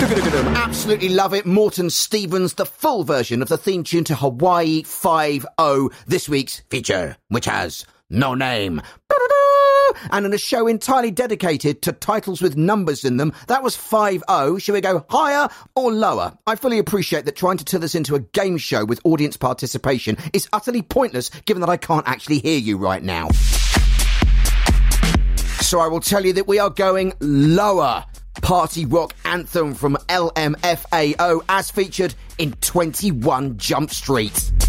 Absolutely love it. Morton Stevens, the full version of the theme tune to Hawaii 5-0, this week's feature, which has no name. And in a show entirely dedicated to titles with numbers in them, that was 5-0. Shall we go higher or lower? I fully appreciate that trying to turn this into a game show with audience participation is utterly pointless, given that I can't actually hear you right now. So I will tell you that we are going lower. Party rock anthem from LMFAO as featured in 21 Jump Street.